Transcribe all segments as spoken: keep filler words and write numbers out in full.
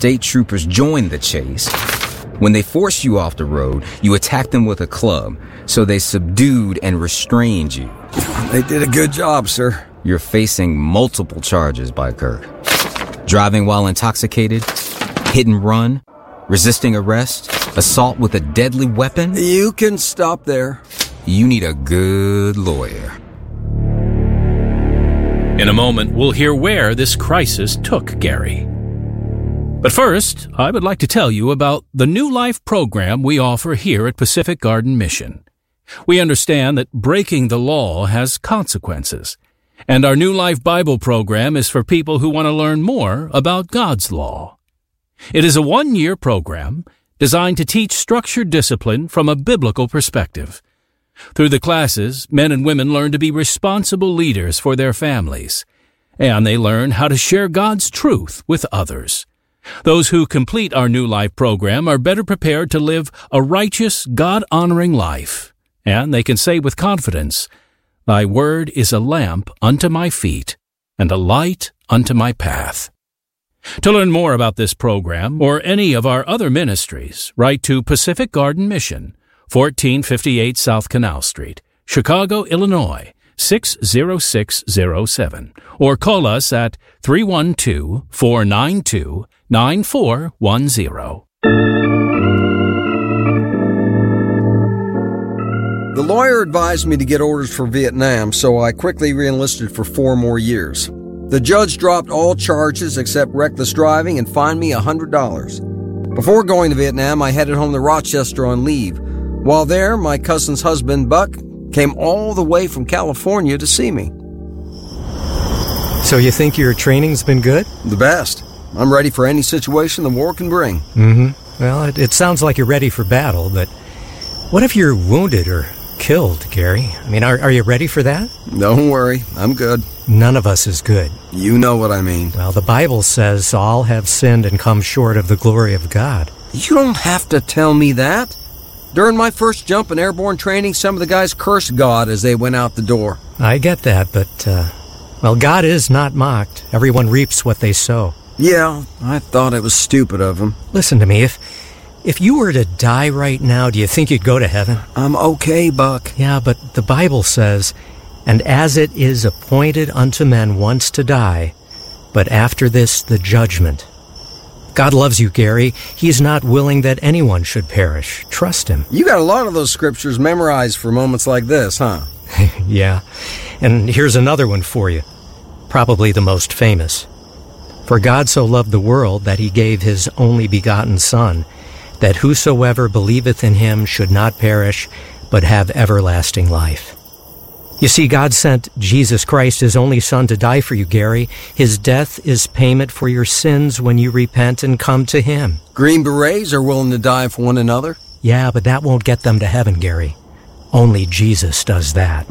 state troopers join the chase. When they force you off the road, you attack them with a club, so they subdued and restrained you. They did a good job, sir. You're facing multiple charges by Kirk. Driving while intoxicated, hit and run, resisting arrest, assault with a deadly weapon. You can stop there. You need a good lawyer. In a moment, we'll hear where this crisis took Gary. But first, I would like to tell you about the New Life program we offer here at Pacific Garden Mission. We understand that breaking the law has consequences, and our New Life Bible program is for people who want to learn more about God's law. It is a one-year program designed to teach structured discipline from a biblical perspective. Through the classes, men and women learn to be responsible leaders for their families, and they learn how to share God's truth with others. Those who complete our New Life program are better prepared to live a righteous, God-honoring life, and they can say with confidence, "Thy word is a lamp unto my feet and a light unto my path." To learn more about this program or any of our other ministries, write to Pacific Garden Mission, fourteen fifty-eight South Canal Street, Chicago, Illinois, six zero six zero seven, or call us at three one two, four nine two, nine four one zero. The lawyer advised me to get orders for Vietnam, so I quickly re-enlisted for four more years. The judge dropped all charges except reckless driving and fined me one hundred dollars. Before going to Vietnam, I headed home to Rochester on leave. While there, my cousin's husband, Buck, came all the way from California to see me. So you think your training's been good? The best. I'm ready for any situation the war can bring. Mm-hmm. Well, it, it sounds like you're ready for battle, but what if you're wounded or killed, Gary? I mean, are, are you ready for that? Don't worry, I'm good. None of us is good. You know what I mean. Well, the Bible says all have sinned and come short of the glory of God. You don't have to tell me that. During my first jump in airborne training, some of the guys cursed God as they went out the door. I get that, but, uh, well, God is not mocked. Everyone reaps what they sow. Yeah, I thought it was stupid of him. Listen to me, if if you were to die right now, do you think you'd go to heaven? I'm okay, Buck. Yeah, but the Bible says, "And as it is appointed unto men once to die, but after this the judgment." God loves you, Gary. He's not willing that anyone should perish. Trust him. You got a lot of those scriptures memorized for moments like this, huh? Yeah. And here's another one for you. Probably the most famous. "For God so loved the world that he gave his only begotten Son, that whosoever believeth in him should not perish, but have everlasting life." You see, God sent Jesus Christ, his only Son, to die for you, Gary. His death is payment for your sins when you repent and come to him. Green Berets are willing to die for one another. Yeah, but that won't get them to heaven, Gary. Only Jesus does that.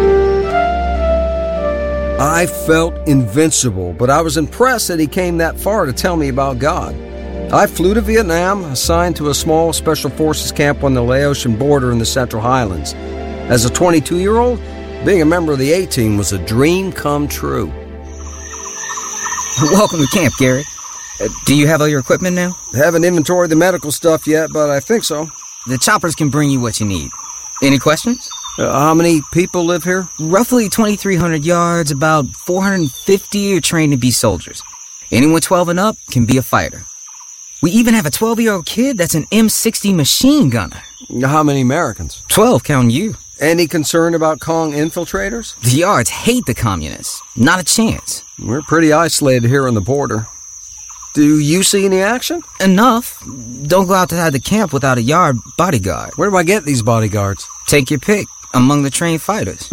I felt invincible, but I was impressed that he came that far to tell me about God. I flew to Vietnam, assigned to a small Special Forces camp on the Laotian border in the Central Highlands. As a twenty-two-year-old, being a member of the A-Team was a dream come true. Welcome to camp, Gary. Uh, do you have all your equipment now? Haven't inventoried the medical stuff yet, but I think so. The choppers can bring you what you need. Any questions? Uh, how many people live here? Roughly twenty-three hundred yards, about four hundred fifty are trained to be soldiers. Anyone twelve and up can be a fighter. We even have a twelve-year-old kid that's an M sixty machine gunner. How many Americans? twelve, counting you. Any concern about Kong infiltrators? The Yards hate the communists. Not a chance. We're pretty isolated here on the border. Do you see any action? Enough. Don't go outside the camp without a Yard bodyguard. Where do I get these bodyguards? Take your pick among the trained fighters.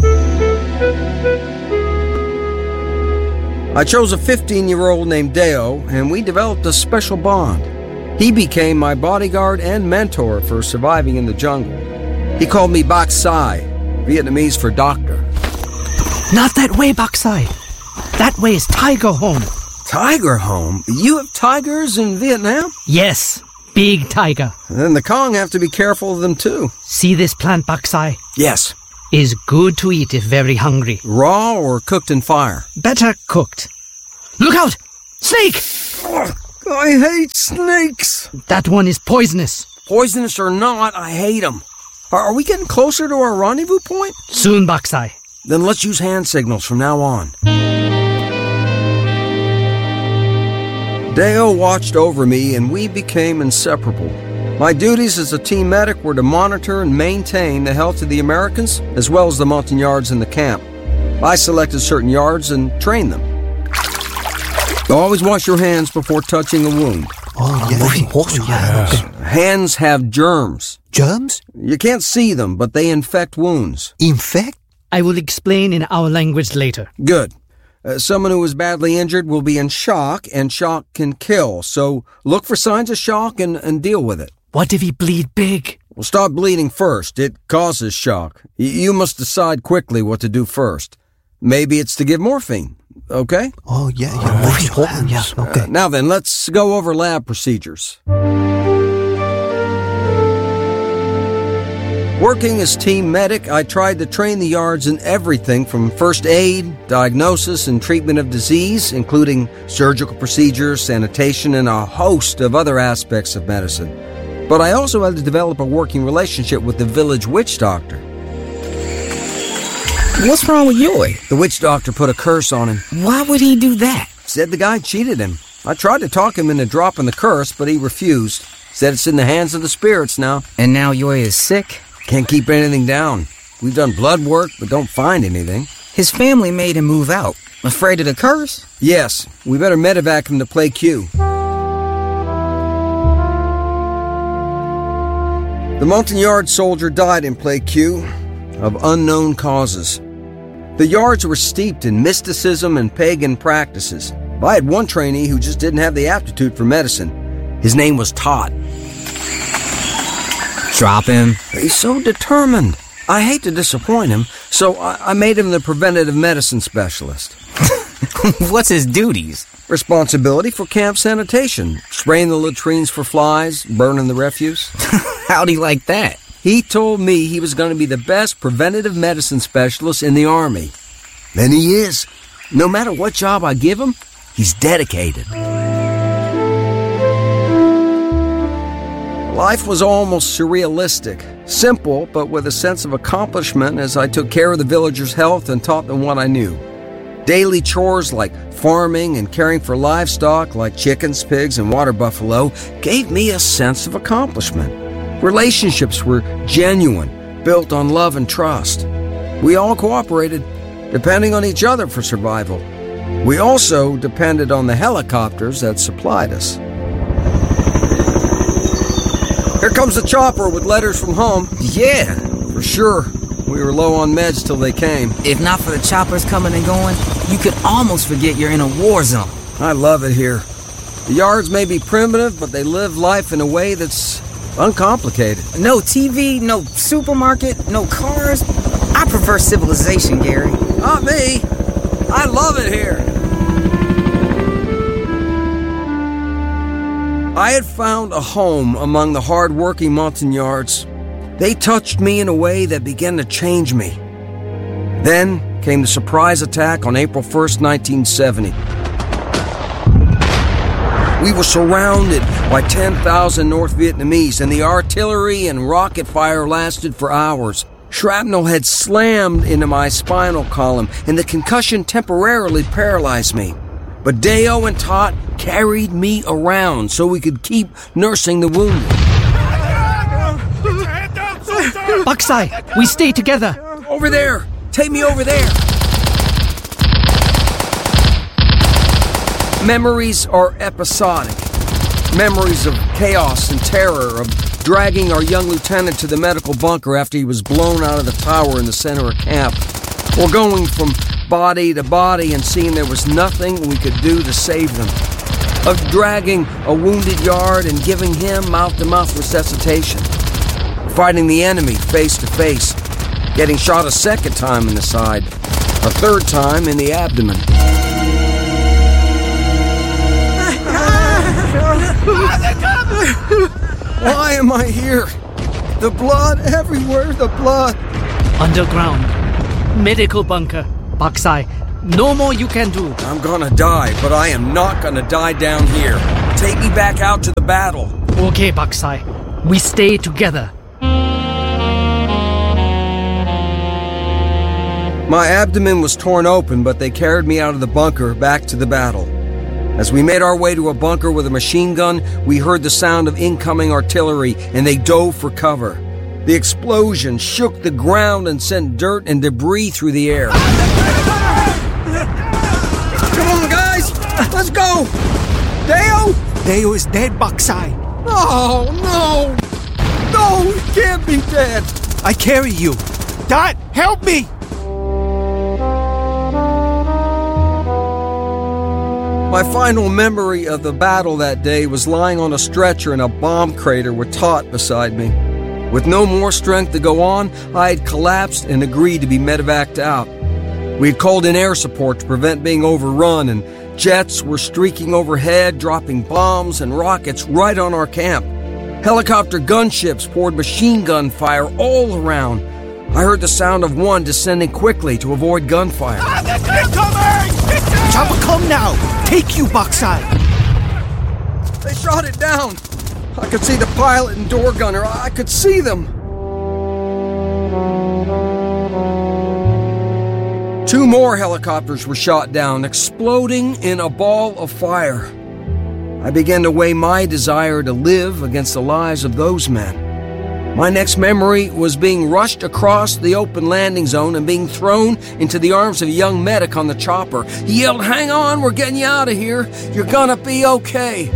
I chose a fifteen-year-old named Deo, and we developed a special bond. He became my bodyguard and mentor for surviving in the jungle. He called me Bak Sai, Vietnamese for doctor. Not that way, Bak Sai. That way is Tiger Home. Tiger Home? You have tigers in Vietnam? Yes, big tiger. And then the Kong have to be careful of them too. See this plant, Bak Sai? Yes. Is good to eat if very hungry. Raw or cooked in fire? Better cooked. Look out! Snake! I hate snakes. That one is poisonous. Poisonous or not, I hate them. Are, are we getting closer to our rendezvous point? Soon, Baksai. Then let's use hand signals from now on. Deo watched over me and we became inseparable. My duties as a team medic were to monitor and maintain the health of the Americans as well as the Montagnards in the camp. I selected certain yards and trained them. Always wash your hands before touching a wound. Oh, yeah. Oh, yeah. Hands have germs. Germs? You can't see them, but they infect wounds. Infect? I will explain in our language later. Good. Uh, someone who is badly injured will be in shock, and shock can kill. So look for signs of shock and, and deal with it. What if he bleed big? Well, stop bleeding first. It causes shock. Y- you must decide quickly what to do first. Maybe it's to give morphine. Okay? Oh, yeah, yeah. Oh, oh, yeah. Okay. Uh, now then, let's go over lab procedures. Working as team medic, I tried to train the yards in everything from first aid, diagnosis, and treatment of disease, including surgical procedures, sanitation, and a host of other aspects of medicine. But I also had to develop a working relationship with the village witch doctor. What's wrong with Yoy? The witch doctor put a curse on him. Why would he do that? Said the guy cheated him. I tried to talk him into dropping the curse, but he refused. Said it's in the hands of the spirits now. And now Yoy is sick? Can't keep anything down. We've done blood work, but don't find anything. His family made him move out. Afraid of the curse? Yes, we better medevac him to Play Q. The Montagnard soldier died in Play Q of unknown causes. The yards were steeped in mysticism and pagan practices. I had one trainee who just didn't have the aptitude for medicine. His name was Todd. Drop him. He's so determined. I hate to disappoint him, so I, I made him the preventative medicine specialist. What's his duties? Responsibility for camp sanitation, spraying the latrines for flies, burning the refuse. How'd he like that? He told me he was going to be the best preventative medicine specialist in the Army. And he is. No matter what job I give him, he's dedicated. Life was almost surrealistic, simple, but with a sense of accomplishment as I took care of the villagers' health and taught them what I knew. Daily chores like farming and caring for livestock like chickens, pigs, and water buffalo gave me a sense of accomplishment. Relationships were genuine, built on love and trust. We all cooperated, depending on each other for survival. We also depended on the helicopters that supplied us. Here comes the chopper with letters from home. Yeah. For sure. We were low on meds till they came. If not for the choppers coming and going, you could almost forget you're in a war zone. I love it here. The yards may be primitive, but they live life in a way that's uncomplicated. No T V, no supermarket, no cars. I prefer civilization, Gary. Not me. I love it here. I had found a home among the hard-working Montagnards. They touched me in a way that began to change me. Then came the surprise attack on April first, nineteen seventy. We were surrounded by ten thousand North Vietnamese, and the artillery and rocket fire lasted for hours. Shrapnel had slammed into my spinal column, and the concussion temporarily paralyzed me. But Deo and Tot carried me around so we could keep nursing the wounded. Baksai, we stay together. Over there! Take me over there! Memories are episodic. Memories of chaos and terror, of dragging our young lieutenant to the medical bunker after he was blown out of the tower in the center of camp. Or going from body to body and seeing there was nothing we could do to save them. Of dragging a wounded yard and giving him mouth-to-mouth resuscitation. Fighting the enemy face to face. Getting shot a second time in the side. A third time in the abdomen. Why am I here? The blood everywhere, the blood. Underground. Medical bunker. Baksai, no more you can do. I'm gonna die, but I am not gonna die down here. Take me back out to the battle. Okay, Baksai. We stay together. My abdomen was torn open, but they carried me out of the bunker back to the battle. As we made our way to a bunker with a machine gun, we heard the sound of incoming artillery, and they dove for cover. The explosion shook the ground and sent dirt and debris through the air. Come on, guys! Let's go! Deo? Deo is dead, Baksai. Oh, no! No, he can't be dead! I carry you. Dad, help me! My final memory of the battle that day was lying on a stretcher in a bomb crater with Tot beside me. With no more strength to go on, I had collapsed and agreed to be medevaced out. We had called in air support to prevent being overrun, and jets were streaking overhead, dropping bombs and rockets right on our camp. Helicopter gunships poured machine gun fire all around. I heard the sound of one descending quickly to avoid gunfire. Ah, Chopper, come now! Take you, Baksai! They shot it down! I could see the pilot and door gunner. I could see them! Two more helicopters were shot down, exploding in a ball of fire. I began to weigh my desire to live against the lives of those men. My next memory was being rushed across the open landing zone and being thrown into the arms of a young medic on the chopper. He yelled, "Hang on, we're getting you out of here. You're gonna be okay."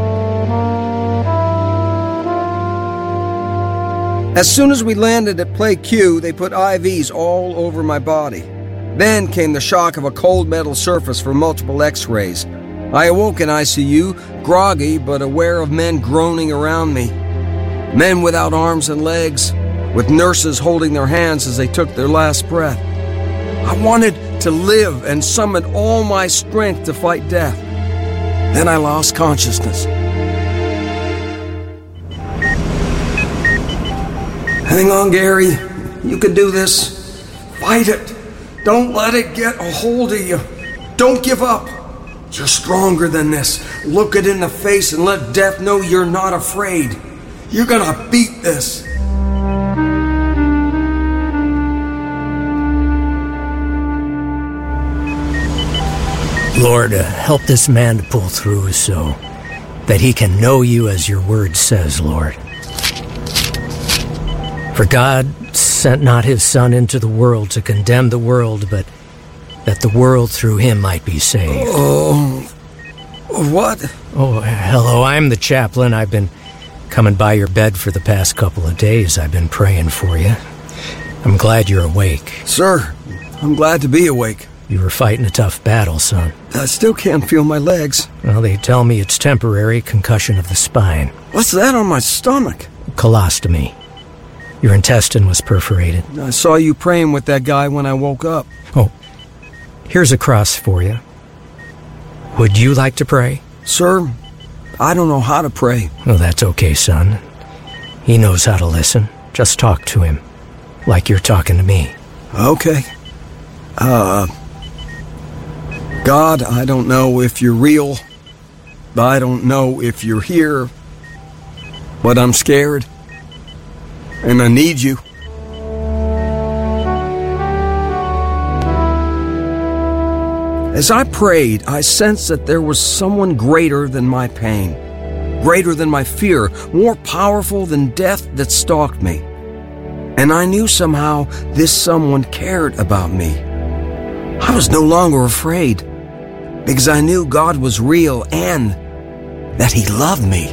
As soon as we landed at Play Q, they put I Vs all over my body. Then came the shock of a cold metal surface for multiple X-rays. I awoke in I C U, groggy but aware of men groaning around me. Men without arms and legs, with nurses holding their hands as they took their last breath. I wanted to live and summoned all my strength to fight death. Then I lost consciousness. Hang on, Gary. You can do this. Fight it. Don't let it get a hold of you. Don't give up. You're stronger than this. Look it in the face and let death know you're not afraid. You're gonna beat this. Lord, uh, help this man to pull through so that he can know you as your word says, Lord. For God sent not his Son into the world to condemn the world, but that the world through him might be saved. Oh, what? Oh, hello, I'm the chaplain. I've been coming by your bed for the past couple of days. I've been praying for you. I'm glad you're awake. Sir, I'm glad to be awake. You were fighting a tough battle, son. I still can't feel my legs. Well, they tell me it's temporary concussion of the spine. What's that on my stomach? Colostomy. Your intestine was perforated. I saw you praying with that guy when I woke up. Oh, here's a cross for you. Would you like to pray? Sir, I don't know how to pray. Oh, that's okay, son. He knows how to listen. Just talk to him, like you're talking to me. Okay. Uh, God, I don't know if you're real. I don't know if you're here. But I'm scared. And I need you. As I prayed, I sensed that there was someone greater than my pain, greater than my fear, more powerful than death that stalked me. And I knew somehow this someone cared about me. I was no longer afraid, because I knew God was real and that He loved me.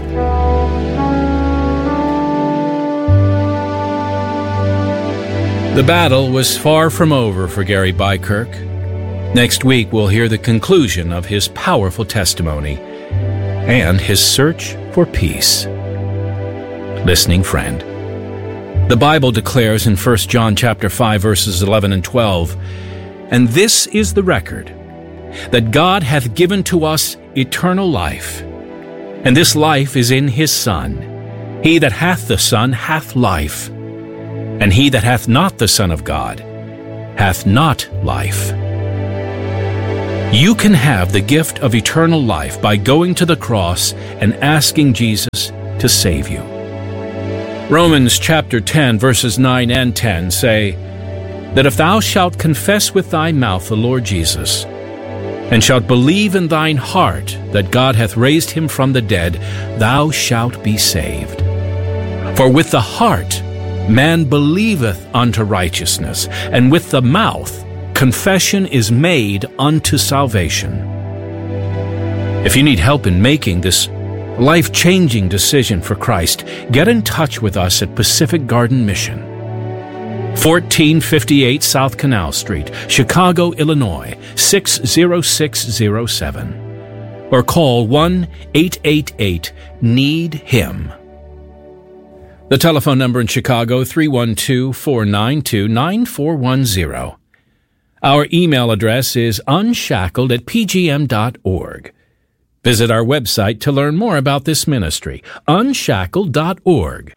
The battle was far from over for Gary Bykirk. Next week, we'll hear the conclusion of his powerful testimony and his search for peace. Listening friend, the Bible declares in First John chapter five, verses eleven and twelve, "And this is the record, that God hath given to us eternal life, and this life is in his Son. He that hath the Son hath life, and he that hath not the Son of God hath not life." You can have the gift of eternal life by going to the cross and asking Jesus to save you. Romans chapter ten, verses nine and ten say that if thou shalt confess with thy mouth the Lord Jesus, and shalt believe in thine heart that God hath raised him from the dead, thou shalt be saved. For with the heart man believeth unto righteousness, and with the mouth confession is made unto salvation. If you need help in making this life-changing decision for Christ, get in touch with us at Pacific Garden Mission, fourteen fifty-eight South Canal Street, Chicago, Illinois, six zero six zero seven. Or call one eight eight eight need him. The telephone number in Chicago, three one two, four nine two, nine four one zero. Our email address is unshackled at p g m dot org. Visit our website to learn more about this ministry, unshackled dot org.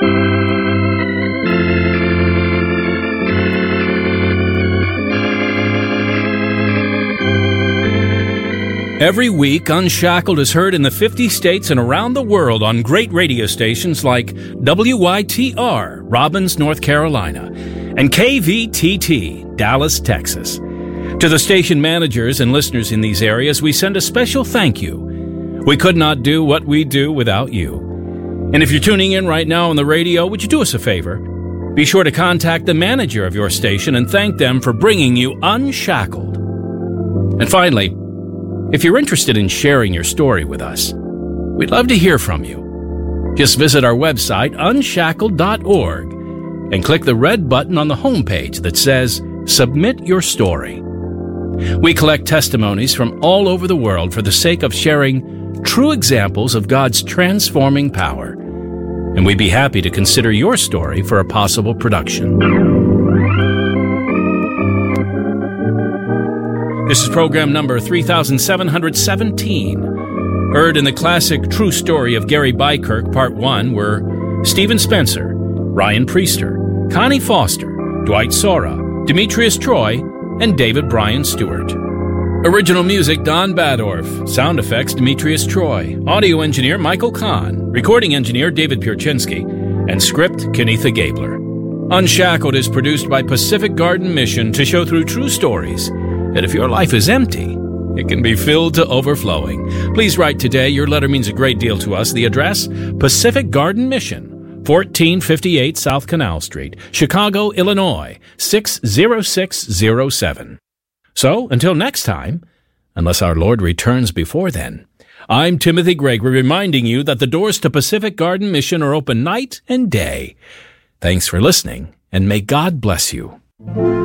Every week, Unshackled is heard in the fifty states and around the world on great radio stations like W Y T R, Robbins, North Carolina, and K V T T, Dallas, Texas. To the station managers and listeners in these areas, we send a special thank you. We could not do what we do without you. And if you're tuning in right now on the radio, would you do us a favor? Be sure to contact the manager of your station and thank them for bringing you Unshackled. And finally, if you're interested in sharing your story with us, we'd love to hear from you. Just visit our website, unshackled dot org, and click the red button on the homepage that says, Submit Your Story. We collect testimonies from all over the world for the sake of sharing true examples of God's transforming power, and we'd be happy to consider your story for a possible production. This is program number three thousand seven hundred seventeen. Heard in the classic True Story of Gary Bykirk, Part one, were Stephen Spencer, Ryan Priester, Connie Foster, Dwight Sora, Demetrius Troy, and David Bryan Stewart. Original music, Don Badorf. Sound effects, Demetrius Troy. Audio engineer, Michael Kahn. Recording engineer, David Pierczynski. And script, Kenitha Gabler. Unshackled is produced by Pacific Garden Mission to show through true stories that if your life is empty, it can be filled to overflowing. Please write today. Your letter means a great deal to us. The address, Pacific Garden Mission, fourteen fifty-eight South Canal Street, Chicago, Illinois, six zero six zero seven. So, until next time, unless our Lord returns before then, I'm Timothy Gregory reminding you that the doors to Pacific Garden Mission are open night and day. Thanks for listening, and may God bless you.